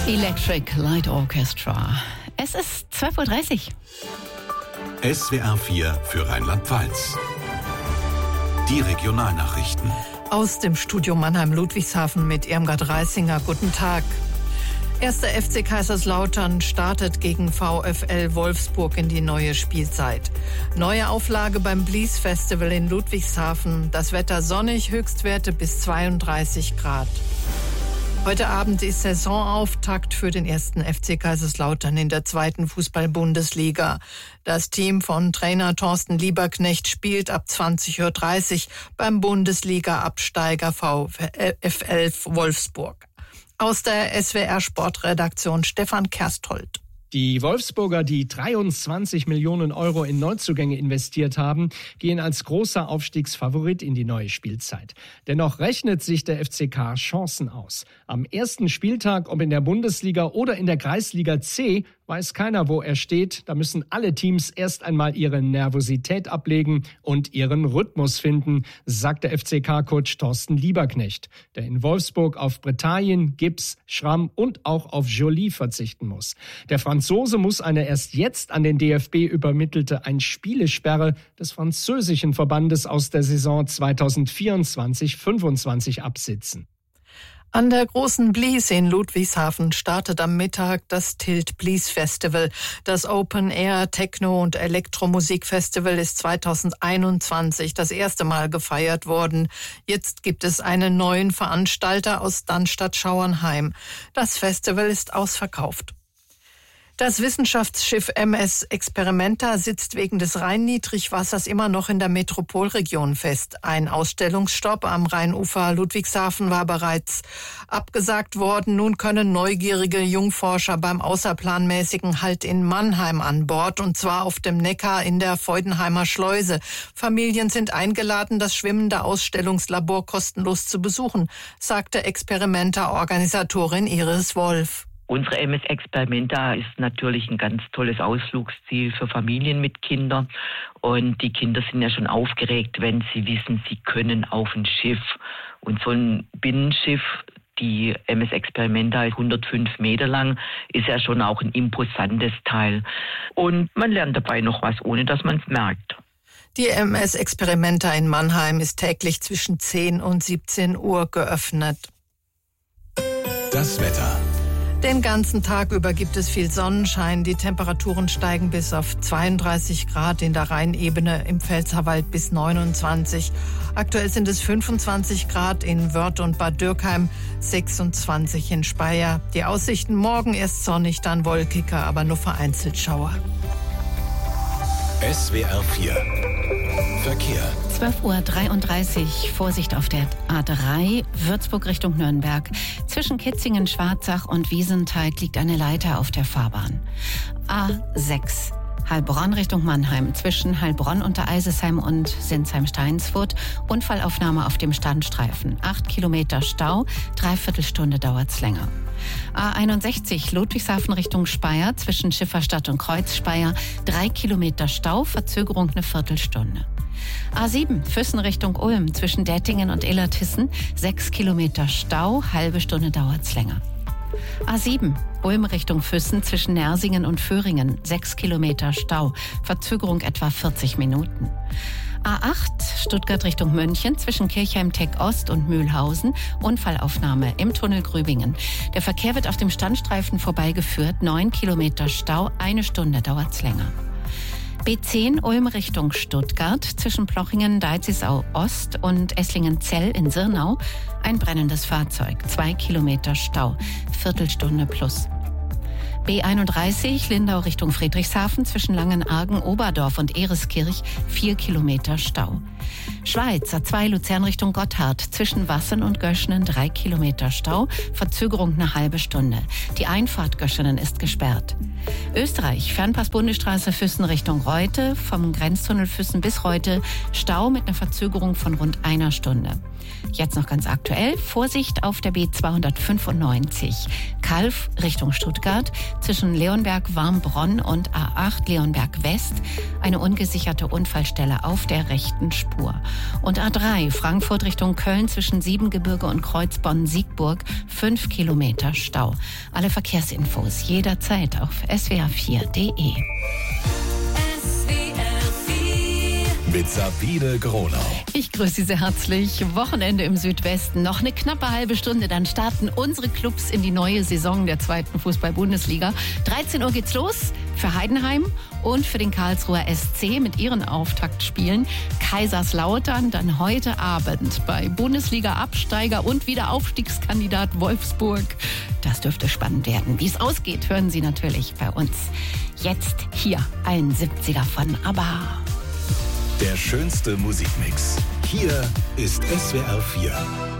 Electric Light Orchestra. Es ist 12:30 Uhr. SWR 4 für Rheinland-Pfalz. Die Regionalnachrichten. Aus dem Studio Mannheim-Ludwigshafen mit Irmgard Reisinger. Guten Tag. 1. FC Kaiserslautern startet gegen VfL Wolfsburg in die neue Spielzeit. Neue Auflage beim Blies Festival in Ludwigshafen. Das Wetter sonnig, Höchstwerte bis 32 Grad. Heute Abend ist Saisonauftakt für den 1. FC Kaiserslautern in der 2. Fußball-Bundesliga. Das Team von Trainer Thorsten Lieberknecht spielt ab 20:30 Uhr beim Bundesliga-Absteiger VfL Wolfsburg. Aus der SWR-Sportredaktion Stefan Kersthold. Die Wolfsburger, die 23 Millionen Euro in Neuzugänge investiert haben, gehen als großer Aufstiegsfavorit in die neue Spielzeit. Dennoch rechnet sich der FCK Chancen aus. Am ersten Spieltag, ob in der Bundesliga oder in der Kreisliga C, weiß keiner, wo er steht. Da müssen alle Teams erst einmal ihre Nervosität ablegen und ihren Rhythmus finden, sagt der FCK-Coach Thorsten Lieberknecht, der in Wolfsburg auf Bretagnen, Gibbs, Schramm und auch auf Joly verzichten muss. Der Franzose muss eine erst jetzt an den DFB übermittelte Einspielesperre des französischen Verbandes aus der Saison 2024/25 absitzen. An der großen Blies in Ludwigshafen startet am Mittag das Tilt Blies Festival. Das Open Air Techno- und Elektromusikfestival ist 2021 das erste Mal gefeiert worden. Jetzt gibt es einen neuen Veranstalter aus Dannstatt-Schauernheim. Das Festival ist ausverkauft. Das Wissenschaftsschiff MS Experimenta sitzt wegen des Rhein-Niedrigwassers immer noch in der Metropolregion fest. Ein Ausstellungsstopp am Rheinufer Ludwigshafen war bereits abgesagt worden. Nun können neugierige Jungforscher beim außerplanmäßigen Halt in Mannheim an Bord, und zwar auf dem Neckar in der Feudenheimer Schleuse. Familien sind eingeladen, das schwimmende Ausstellungslabor kostenlos zu besuchen, sagte Experimenta-Organisatorin Iris Wolf. Unsere MS Experimenta ist natürlich ein ganz tolles Ausflugsziel für Familien mit Kindern. Und die Kinder sind ja schon aufgeregt, wenn sie wissen, sie können auf ein Schiff. Und so ein Binnenschiff, die MS Experimenta ist 105 Meter lang, ist ja schon auch ein imposantes Teil. Und man lernt dabei noch was, ohne dass man es merkt. Die MS Experimenta in Mannheim ist täglich zwischen 10 und 17 Uhr geöffnet. Das Wetter. Den ganzen Tag über gibt es viel Sonnenschein. Die Temperaturen steigen bis auf 32 Grad in der Rheinebene, im Pfälzerwald bis 29. Aktuell sind es 25 Grad in Wörth und Bad Dürkheim, 26 in Speyer. Die Aussichten: morgen erst sonnig, dann wolkiger, aber nur vereinzelt Schauer. SWR 4 Verkehr. 12:33 Uhr. Vorsicht auf der A3, Würzburg Richtung Nürnberg. Zwischen Kitzingen, Schwarzach und Wiesenteig liegt eine Leiter auf der Fahrbahn. A6, Heilbronn Richtung Mannheim. Zwischen Heilbronn unter Eisesheim und Sinsheim-Steinsfurt. Unfallaufnahme auf dem Standstreifen. 8 Kilometer Stau, 3/4 Stunde dauert's länger. A61 Ludwigshafen Richtung Speyer. Zwischen Schifferstadt und Kreuzspeyer 3 Kilometer Stau, Verzögerung eine Viertelstunde. A7 Füssen Richtung Ulm. Zwischen Dettingen und Illertissen 6 Kilometer Stau, halbe Stunde dauert's länger. A7 Ulm Richtung Füssen. Zwischen Nersingen und Föhringen 6 Kilometer Stau, Verzögerung etwa 40 Minuten. A8 Stuttgart Richtung München. Zwischen Kirchheim-Teck-Ost und Mühlhausen Unfallaufnahme im Tunnel Grübingen. Der Verkehr wird auf dem Standstreifen vorbeigeführt. 9 Kilometer Stau, eine Stunde dauert's länger. B10 Ulm Richtung Stuttgart. Zwischen Plochingen, Deizisau Ost und Esslingen-Zell in Sirnau ein brennendes Fahrzeug. 2 Kilometer Stau, Viertelstunde plus. B31 Lindau Richtung Friedrichshafen. Zwischen Langenargen, Oberdorf und Ereskirch 4 Kilometer Stau. Schweiz A2 Luzern Richtung Gotthard. Zwischen Wassen und Göschenen 3 Kilometer Stau, Verzögerung eine halbe Stunde. Die Einfahrt Göschenen ist gesperrt. Österreich Fernpass Bundesstraße Füssen Richtung Reute. Vom Grenztunnel Füssen bis Reute Stau mit einer Verzögerung von rund einer Stunde. Jetzt noch ganz aktuell: Vorsicht auf der B295 Kalf Richtung Stuttgart. Zwischen Leonberg-Warmbronn und A8 Leonberg West eine ungesicherte Unfallstelle auf der rechten Spur. pur. Und A3 Frankfurt Richtung Köln zwischen Siebengebirge und Kreuzbonn-Siegburg 5 Kilometer Stau. Alle Verkehrsinfos jederzeit auf swr4.de. Mit Sabine Gronau. Ich grüße Sie sehr herzlich. Wochenende im Südwesten. Noch eine knappe halbe Stunde, dann starten unsere Clubs in die neue Saison der 2. Fußball-Bundesliga. 13 Uhr geht's los für Heidenheim und für den Karlsruher SC mit ihren Auftaktspielen. Kaiserslautern dann heute Abend bei Bundesliga-Absteiger und Wiederaufstiegskandidat Wolfsburg. Das dürfte spannend werden. Wie es ausgeht, hören Sie natürlich bei uns. Jetzt hier ein 70er von ABBA. Der schönste Musikmix. Hier ist SWR 4.